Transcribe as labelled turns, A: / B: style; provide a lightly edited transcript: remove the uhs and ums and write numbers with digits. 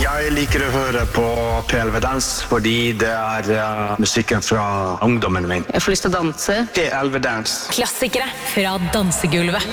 A: Jeg liker å høre på P11 Dans fordi det musikken fra ungdommen min.
B: Jeg får lyst til å danse.
A: P11 Dans.
C: Klassikere fra dansegulvet.